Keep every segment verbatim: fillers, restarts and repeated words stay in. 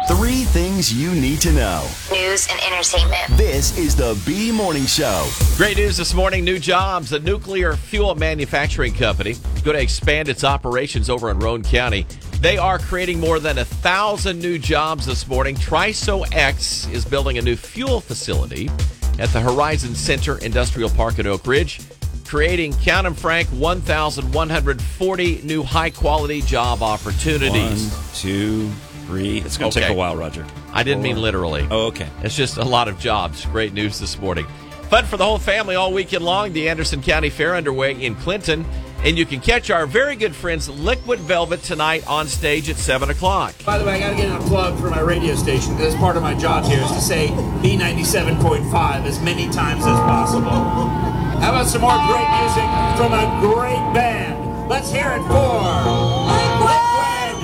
Three things you need to know. News and entertainment. This is the B Morning Show. Great news this morning. New jobs. A nuclear fuel manufacturing company going to expand its operations over in Roane County. They are creating more than a thousand new jobs this morning. TriSoX is building a new fuel facility at the Horizon Center Industrial Park in Oak Ridge, creating, count 'em, Frank, one thousand one hundred forty new high-quality job opportunities. One, two, three. It's going to Okay. take a while, Roger. I didn't mean literally. Oh, okay. It's just a lot of jobs. Great news this morning. Fun for the whole family all weekend long. The Anderson County Fair underway in Clinton. And you can catch our very good friends Liquid Velvet tonight on stage at seven o'clock. By the way, I got to get in a plug for my radio station. This part of my job here is to say B ninety-seven point five as many times as possible. How about some more great music from a great band? Let's hear it for Liquid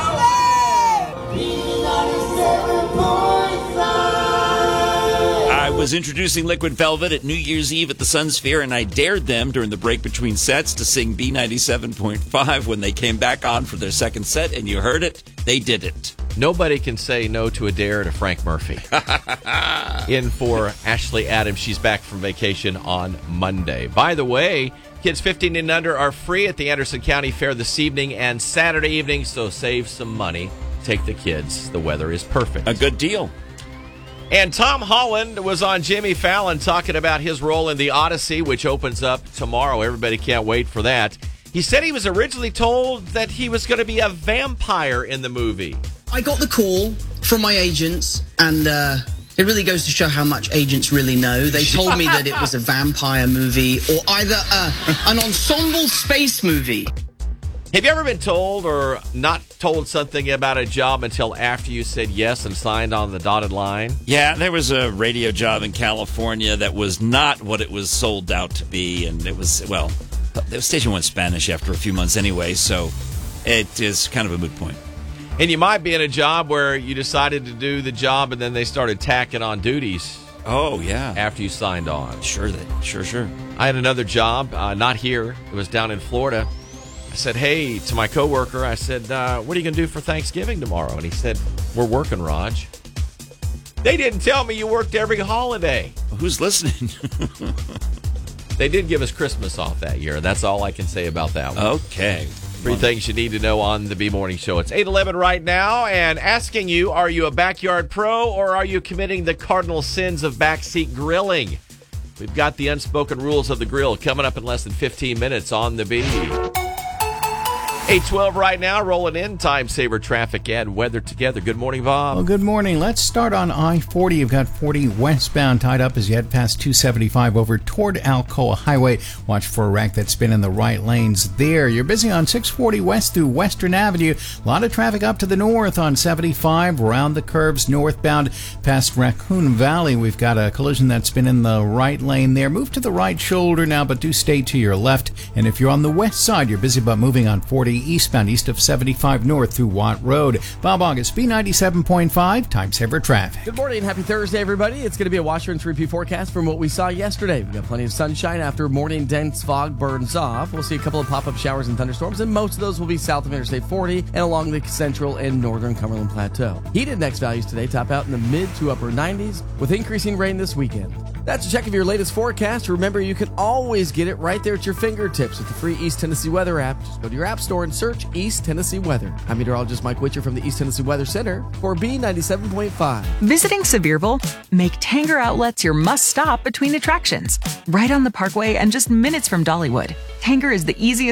Velvet! I was introducing Liquid Velvet at New Year's Eve at the Sun Sphere, and I dared them during the break between sets to sing B ninety-seven point five when they came back on for their second set, and you heard it. They did it. Nobody can say no to a dare to Frank Murphy. In for Ashley Adams. She's back from vacation on Monday. By the way, kids fifteen and under are free at the Anderson County Fair this evening and Saturday evening, so save some money. Take the kids. The weather is perfect. A good deal. And Tom Holland was on Jimmy Fallon talking about his role in The Odyssey, which opens up tomorrow. Everybody can't wait for that. He said he was originally told that he was going to be a vampire in the movie. I got the call from my agents, and uh, it really goes to show how much agents really know. They told me that it was a vampire movie or either uh, an ensemble space movie. Have you ever been told or not told something about a job until after you said yes and signed on the dotted line? Yeah, there was a radio job in California that was not what it was sold out to be, and it was, well, the station went Spanish after a few months anyway, so it is kind of a moot point. And you might be in a job where you decided to do the job and then they started tacking on duties Oh, yeah. after you signed on. Sure, that, sure, sure. I had another job, uh, not here. It was down in Florida. I said, hey, to my coworker, I said, uh, what are you going to do for Thanksgiving tomorrow? And he said, we're working, Raj. They didn't tell me you worked every holiday. Well, who's listening? They did give us Christmas off that year. That's all I can say about that one. Okay. Three things you need to know on the B Morning Show. It's eight eleven right now, and asking you, are you a backyard pro or are you committing the cardinal sins of backseat grilling? We've got the unspoken rules of the grill coming up in less than fifteen minutes on the B. eight twelve right now, rolling in. Time saver traffic and weather together. Good morning, Bob. Well, good morning. Let's start on I forty. You've got forty westbound tied up as you head past two seventy-five over toward Alcoa Highway. Watch for a wreck that's been in the right lanes there. You're busy on six forty west through Western Avenue. A lot of traffic up to the north on seventy-five, around the curves northbound past Raccoon Valley. We've got a collision that's been in the right lane there. Move to the right shoulder now, but do stay to your left. And if you're on the west side, you're busy but moving on forty eastbound east of seventy-five north through Watt Road. Bob August, B ninety-seven point five, time saver traffic. Good morning and happy Thursday, everybody. It's going to be a washer and three-peat forecast from what we saw yesterday. We've got plenty of sunshine after morning dense fog burns off. We'll see a couple of pop-up showers and thunderstorms, and most of those will be south of Interstate forty and along the central and northern Cumberland Plateau. Heat index values today top out in the mid to upper nineties with increasing rain this weekend. That's a check of your latest forecast. Remember, you can always get it right there at your fingertips with the free East Tennessee Weather app. Just go to your app store and search East Tennessee Weather. I'm meteorologist Mike Witcher from the East Tennessee Weather Center for B ninety-seven point five. Visiting Sevierville? Make Tanger Outlets your must-stop between attractions. Right on the Parkway and just minutes from Dollywood, Tanger is the easiest